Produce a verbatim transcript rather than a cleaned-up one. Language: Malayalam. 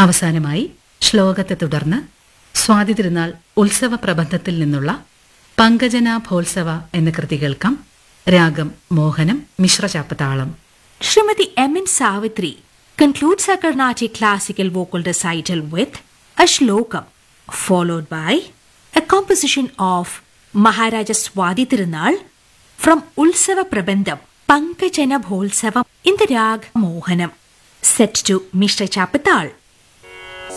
അവസാനമായി ശ്ലോകത്തെ തുടർന്ന് സ്വാതി തിരുനാൾ ഉത്സവ പ്രബന്ധത്തിൽ നിന്നുള്ള പങ്കജനാഭോത്സവ എന്ന കൃതി കേൾക്കാം. രാഗം മോഹനം, മിശ്രചാപ്പതാളം. Srimati M. N. Savitri concludes her Carnatic classical vocal recital with a shlokam, followed by a composition of Maharaja Swati Tirunal from Ulsava Prabandham Pankajana Bholsavam in the rag Mohanam, set to Mishra Chapatal.